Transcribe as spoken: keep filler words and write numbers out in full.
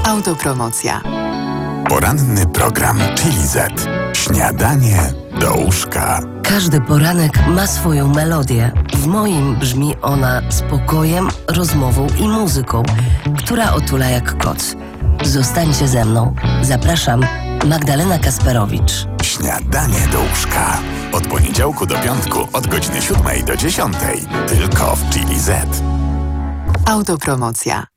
Autopromocja. Poranny program Chili Z. Śniadanie do łóżka. Każdy poranek ma swoją melodię. W moim brzmi ona spokojem, rozmową i muzyką, która otula jak koc. Zostańcie ze mną. Zapraszam, Magdalena Kasperowicz. Śniadanie do łóżka. Od poniedziałku do piątku, od godziny siódmej do dziesiątej. Tylko w Chili Z. Autopromocja.